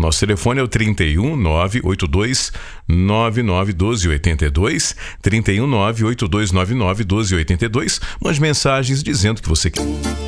nosso telefone é o 31982991282, 31982991282. Umas mensagens dizendo que você quer.